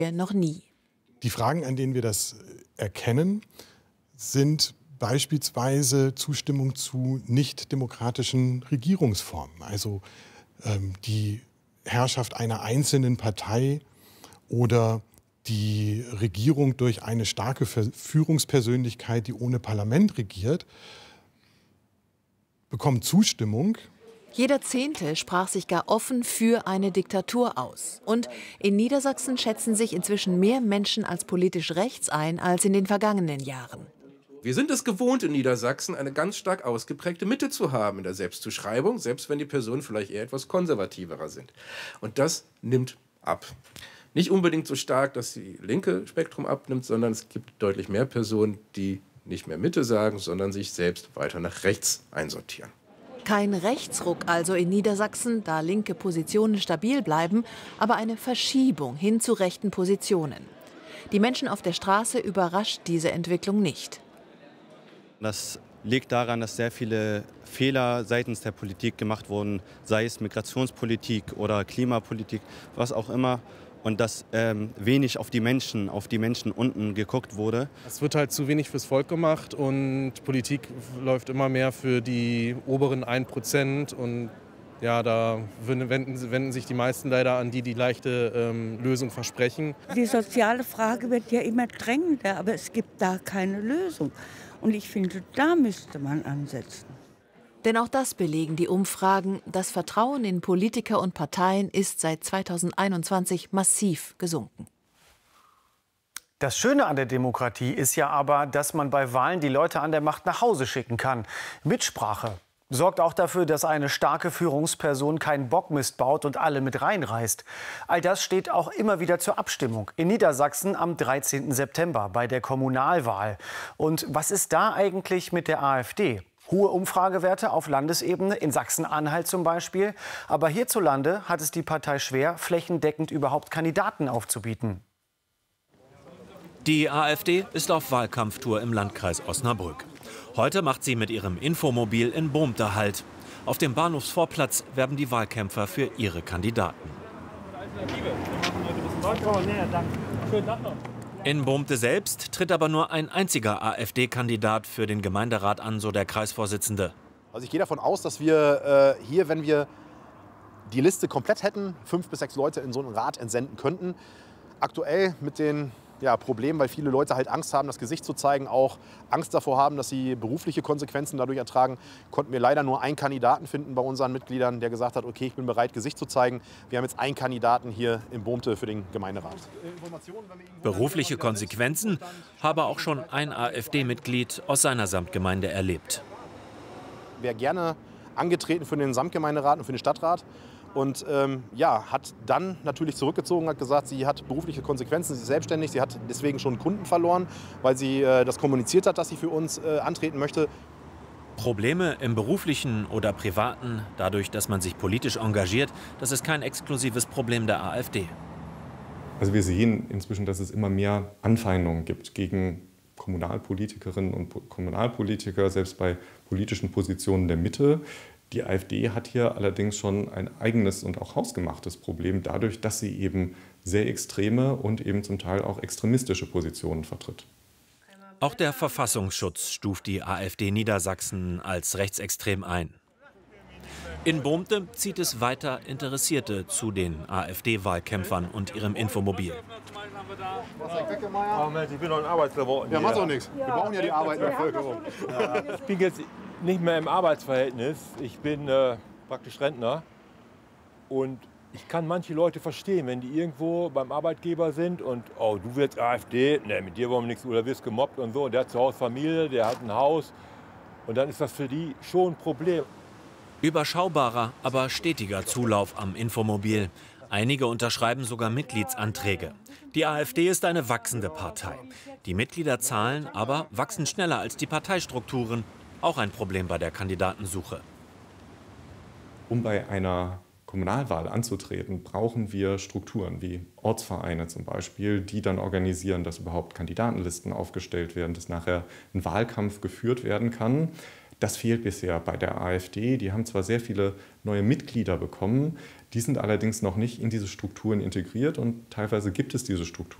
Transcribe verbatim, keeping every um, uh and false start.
noch nie. Die Fragen, an denen wir das erkennen, sind beispielsweise Zustimmung zu nicht-demokratischen Regierungsformen, also ähm, die Herrschaft einer einzelnen Partei oder die Regierung durch eine starke Führungspersönlichkeit, die ohne Parlament regiert, bekommt Zustimmung. Jeder Zehnte sprach sich gar offen für eine Diktatur aus. Und in Niedersachsen schätzen sich inzwischen mehr Menschen als politisch rechts ein als in den vergangenen Jahren. Wir sind es gewohnt, in Niedersachsen eine ganz stark ausgeprägte Mitte zu haben in der Selbstzuschreibung, selbst wenn die Personen vielleicht eher etwas konservativerer sind. Und das nimmt ab. Nicht unbedingt so stark, dass die linke Spektrum abnimmt, sondern es gibt deutlich mehr Personen, die nicht mehr Mitte sagen, sondern sich selbst weiter nach rechts einsortieren. Kein Rechtsruck also in Niedersachsen, da linke Positionen stabil bleiben, aber eine Verschiebung hin zu rechten Positionen. Die Menschen auf der Straße überrascht diese Entwicklung nicht. Das liegt daran, dass sehr viele Fehler seitens der Politik gemacht wurden, sei es Migrationspolitik oder Klimapolitik, was auch immer. Und dass ähm, wenig auf die Menschen, auf die Menschen unten geguckt wurde. Es wird halt zu wenig fürs Volk gemacht und Politik läuft immer mehr für die oberen ein Prozent. Und ja, da wenden, wenden sich die meisten leider an die, die leichte ähm, Lösung versprechen. Die soziale Frage wird ja immer drängender, aber es gibt da keine Lösung. Und ich finde, da müsste man ansetzen. Denn auch das belegen die Umfragen. Das Vertrauen in Politiker und Parteien ist seit zweitausendeinundzwanzig massiv gesunken. Das Schöne an der Demokratie ist ja aber, dass man bei Wahlen die Leute an der Macht nach Hause schicken kann. Mitsprache sorgt auch dafür, dass eine starke Führungsperson keinen Bockmist baut und alle mit reinreißt. All das steht auch immer wieder zur Abstimmung. In Niedersachsen am dreizehnten September bei der Kommunalwahl. Und was ist da eigentlich mit der AfD? Hohe Umfragewerte auf Landesebene, in Sachsen-Anhalt zum Beispiel. Aber hierzulande hat es die Partei schwer, flächendeckend überhaupt Kandidaten aufzubieten. Die AfD ist auf Wahlkampftour im Landkreis Osnabrück. Heute macht sie mit ihrem Infomobil in Bohmte Halt. Auf dem Bahnhofsvorplatz werben die Wahlkämpfer für ihre Kandidaten. In Bohmte selbst tritt aber nur ein einziger AfD-Kandidat für den Gemeinderat an, so der Kreisvorsitzende. Also ich gehe davon aus, dass wir äh, hier, wenn wir die Liste komplett hätten, fünf bis sechs Leute in so einen Rat entsenden könnten. Aktuell mit den ja, Problemen, weil viele Leute halt Angst haben, das Gesicht zu zeigen, auch Angst davor haben, dass sie berufliche Konsequenzen dadurch ertragen, konnten wir leider nur einen Kandidaten finden bei unseren Mitgliedern, der gesagt hat, okay, ich bin bereit, Gesicht zu zeigen. Wir haben jetzt einen Kandidaten hier in Bohmte für den Gemeinderat. Berufliche Konsequenzen habe auch schon ein AfD-Mitglied aus seiner Samtgemeinde erlebt. Wäre gerne angetreten für den Samtgemeinderat und für den Stadtrat. Und ähm, ja, hat dann natürlich zurückgezogen, hat gesagt, sie hat berufliche Konsequenzen, sie ist selbstständig, sie hat deswegen schon Kunden verloren, weil sie äh, das kommuniziert hat, dass sie für uns äh, antreten möchte. Probleme im beruflichen oder privaten, dadurch, dass man sich politisch engagiert, das ist kein exklusives Problem der AfD. Also wir sehen inzwischen, dass es immer mehr Anfeindungen gibt gegen Kommunalpolitikerinnen und Kommunalpolitiker, selbst bei politischen Positionen der Mitte. Die AfD hat hier allerdings schon ein eigenes und auch hausgemachtes Problem, dadurch, dass sie eben sehr extreme und eben zum Teil auch extremistische Positionen vertritt. Auch der Verfassungsschutz stuft die AfD Niedersachsen als rechtsextrem ein. In Bohmte zieht es weiter Interessierte zu den AfD-Wahlkämpfern und ihrem Infomobil. Oh Mensch, ich bin noch ein Arbeitsloser. Ja, macht doch nichts. Wir brauchen ja die Arbeit in der Bevölkerung. Ich bin jetzt nicht mehr im Arbeitsverhältnis. Ich bin äh, praktisch Rentner. Und ich kann manche Leute verstehen, wenn die irgendwo beim Arbeitgeber sind und oh, du wirst AfD, ne, mit dir wollen wir nichts, oder wirst gemobbt und so. Und der hat zu Hause Familie, der hat ein Haus. Und dann ist das für die schon ein Problem. Überschaubarer, aber stetiger Zulauf am Infomobil. Einige unterschreiben sogar Mitgliedsanträge. Die AfD ist eine wachsende Partei. Die Mitgliederzahlen aber wachsen schneller als die Parteistrukturen. Auch ein Problem bei der Kandidatensuche. Um bei einer Kommunalwahl anzutreten, brauchen wir Strukturen wie Ortsvereine zum Beispiel, die dann organisieren, dass überhaupt Kandidatenlisten aufgestellt werden, dass nachher ein Wahlkampf geführt werden kann. Das fehlt bisher bei der AfD. Die haben zwar sehr viele neue Mitglieder bekommen, Die sind allerdings noch nicht in diese Strukturen integriert und teilweise gibt es diese Strukturen